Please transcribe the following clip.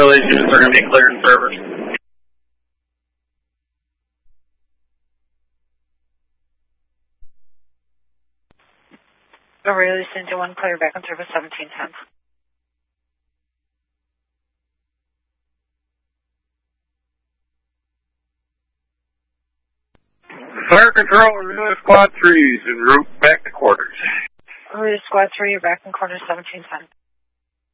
relay units are going to be cleared in service. Relay Center 1, clear back on service 1710. Fire control, relay squad 3's en route back to quarters. Relay squad 3, you're back in quarters 1710.